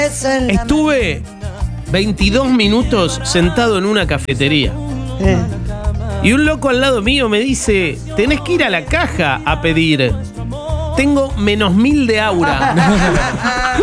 Estuve 22 minutos sentado en una cafetería. Y un loco al lado mío me dice, tenés que ir a la caja a pedir. Tengo -1000 de aura.